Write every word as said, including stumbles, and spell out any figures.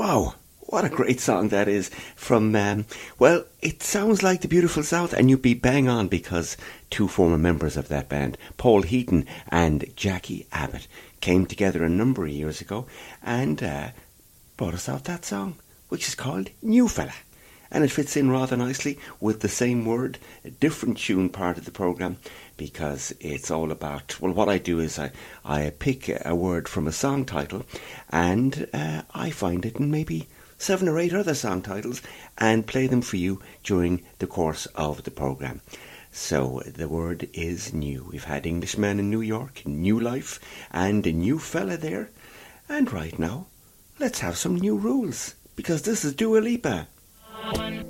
Wow, what a great song that is from, um, well, it sounds like the Beautiful South, and you'd be bang on because two former members of that band, Paul Heaton and Jackie Abbott, came together a number of years ago and uh, brought us out that song, which is called New Fella. And it fits in rather nicely with the same word, a different tune part of the programme, because it's all about, well, what I do is I, I pick a word from a song title and uh, I find it in maybe seven or eight other song titles and play them for you during the course of the programme. So the word is new. We've had Englishman in New York, New Life, and a new fella there. And right now, let's have some new rules, because this is Dua Lipa. One,